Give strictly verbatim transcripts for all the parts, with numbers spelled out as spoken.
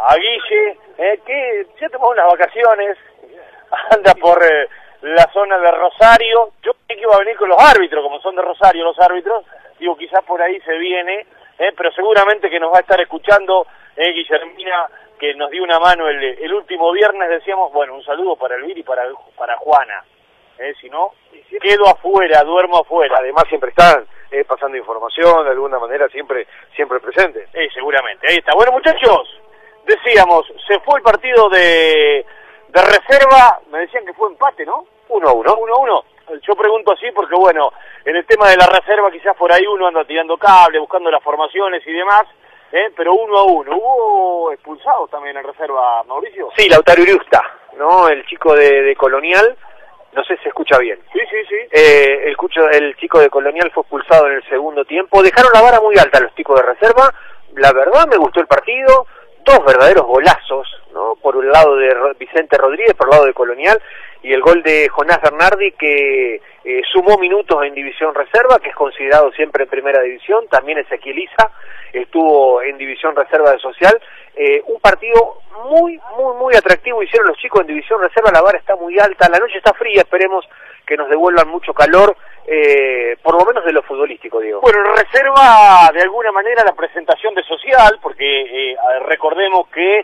a Guille, eh, que ya tomó unas vacaciones, anda por eh, la zona de Rosario. Yo pensé que iba a venir con los árbitros, como son de Rosario los árbitros, digo, quizás por ahí se viene, eh, pero seguramente que nos va a estar escuchando eh, Guillermina, que nos dio una mano el, el último viernes. Decíamos, bueno, un saludo para Elvira y para, para Juana, eh, si no, quedo afuera, duermo afuera. Además siempre están eh, pasando información, de alguna manera siempre siempre presentes. Eh, seguramente, ahí está. Bueno, muchachos, decíamos, se fue el partido de, de reserva, me decían que fue empate, ¿no? Uno a uno. Uno a uno. Yo pregunto así porque, bueno, en el tema de la reserva quizás por ahí uno anda tirando cable, buscando las formaciones y demás, ¿eh? Pero uno a uno. ¿Hubo expulsados también en reserva, Mauricio? Sí, Lautaro Irusta, ¿no? El chico de, de Colonial, no sé si se escucha bien. Sí, sí, sí. Eh, el, cucho, el chico de Colonial fue expulsado en el segundo tiempo. Dejaron la vara muy alta los chicos de reserva. La verdad me gustó el partido. Dos verdaderos golazos, ¿no? Por el lado de Vicente Rodríguez, por el lado de Colonial, y el gol de Jonás Bernardi, que eh, sumó minutos en División Reserva, que es considerado siempre en Primera División. También Ezequiel Isa estuvo en División Reserva de Social. Eh, un partido muy, muy, muy atractivo hicieron los chicos en División Reserva. La vara está muy alta, la noche está fría, esperemos que nos devuelvan mucho calor, eh, por lo menos de lo futbolístico, digo. Bueno, reserva de alguna manera la presentación de Social, porque eh, recordemos que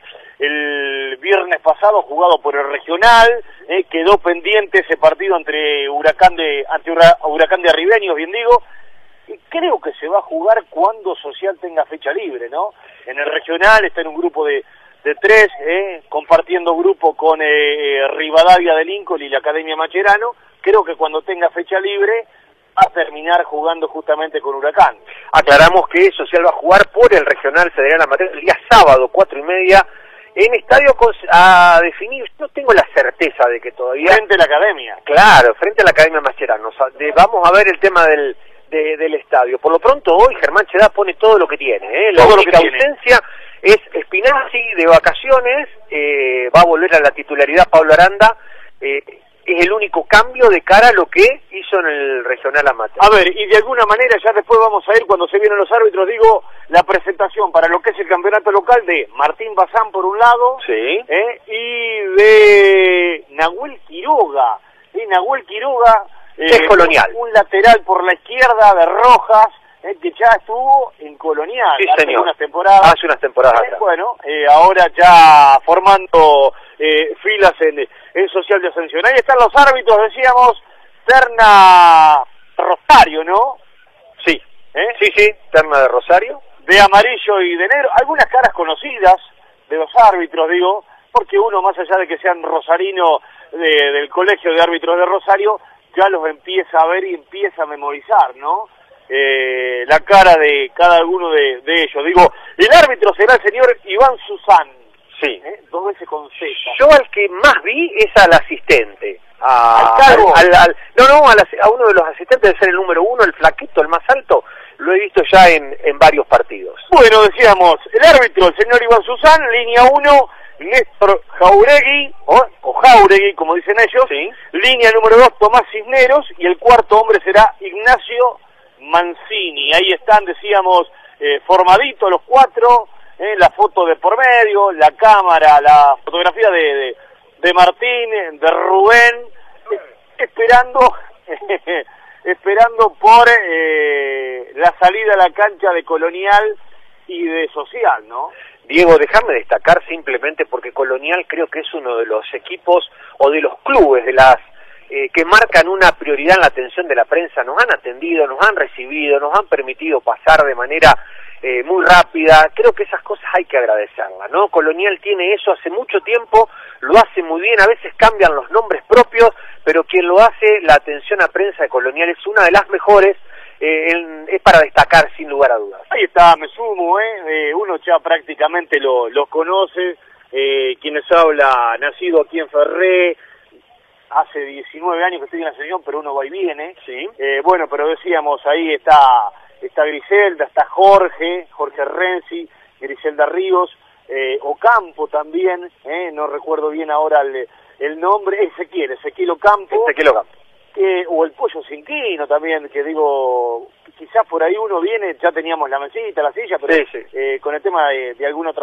el viernes pasado, jugado por el Regional, eh, quedó pendiente ese partido entre Huracán de ante Huracán de Arribeños, bien digo, y creo que se va a jugar cuando Social tenga fecha libre, ¿no? En el Regional está en un grupo de, de tres, eh, compartiendo grupo con eh, Rivadavia de Lincoln y la Academia Macherano. Creo que cuando tenga fecha libre va a terminar jugando justamente con Huracán. Aclaramos que Social va a jugar por el Regional Federal Amateur el día sábado, cuatro y media, en estadio a definir. No tengo la certeza de que todavía... Frente a la Academia. Claro, frente a la Academia Macherano. O sea, de, vamos a ver el tema del, de, del estadio. Por lo pronto hoy Germán Chedá pone todo lo que tiene. ¿eh? La todo única lo que ausencia tiene es Spinazzi de vacaciones, eh, va a volver a la titularidad Pablo Aranda. eh, es el único cambio de cara a lo que hizo en el Regional Amateur. A ver, y de alguna manera ya después vamos a ir, cuando se vienen los árbitros, digo, la presentación para lo que es el campeonato local de Martín Bazán por un lado, sí, ¿eh? Y de Nahuel Quiroga, ¿eh? Nahuel Quiroga, eh, es Colonial. Un, un lateral por la izquierda de Rojas, eh, que ya estuvo en Colonial, sí, hace señor. unas temporadas. Hace unas temporadas eh, atrás. Bueno, eh, ahora ya formando eh, filas en... en Social de Ascensión. Ahí están los árbitros, decíamos, terna Rosario, ¿no? Sí, ¿Eh? sí, sí, terna de Rosario. De amarillo y de negro. Algunas caras conocidas de los árbitros, digo, porque uno, más allá de que sean rosarinos de, del Colegio de Árbitros de Rosario, ya los empieza a ver y empieza a memorizar, ¿no? Eh, la cara de cada uno de, de ellos. Digo, el árbitro será el señor Iván Susán. Sí. ¿Eh? Dos veces con Z. Yo al que más vi es al asistente. A, ¿Al cargo? Al, al, no, no, al, a uno de los asistentes debe ser el número uno, el flaquito, el más alto. Lo he visto ya en, en varios partidos. Bueno, decíamos, el árbitro, el señor Iván Susán, línea uno, Néstor Jauregui, o, o Jauregui, como dicen ellos. Sí. Línea número dos, Tomás Cisneros, y el cuarto hombre será Ignacio Mancini. Ahí están, decíamos, eh, formaditos los cuatro. Eh, la foto de por medio, la cámara, la fotografía de, de, de Martín, de Rubén, eh, esperando esperando por eh, la salida a la cancha de Colonial y de Social, ¿no? Diego, déjame destacar simplemente porque Colonial creo que es uno de los equipos o de los clubes de las eh, que marcan una prioridad en la atención de la prensa. Nos han atendido, nos han recibido, nos han permitido pasar de manera Eh, muy rápida. Creo que esas cosas hay que agradecerlas, ¿no? Colonial tiene eso hace mucho tiempo, lo hace muy bien, a veces cambian los nombres propios, pero quien lo hace, la atención a prensa de Colonial es una de las mejores, eh, en, es para destacar sin lugar a dudas. Ahí está, me sumo, ¿eh? eh uno ya prácticamente lo, los conoce, eh, quienes habla, nacido aquí en Ferré, hace diecinueve años que estoy en la selección, pero uno va y viene, sí. eh, bueno, pero decíamos, ahí está... Está Griselda, está Jorge, Jorge Renzi, Griselda Ríos, eh, Ocampo también, eh, no recuerdo bien ahora el, el nombre, Ezequiel, Ezequiel Ocampo. Ezequiel Ocampo. Eh, o el Pollo Cinquino también, que digo, quizás por ahí uno viene, ya teníamos la mesita, la silla, pero sí, sí. Eh, con el tema de, de alguna otra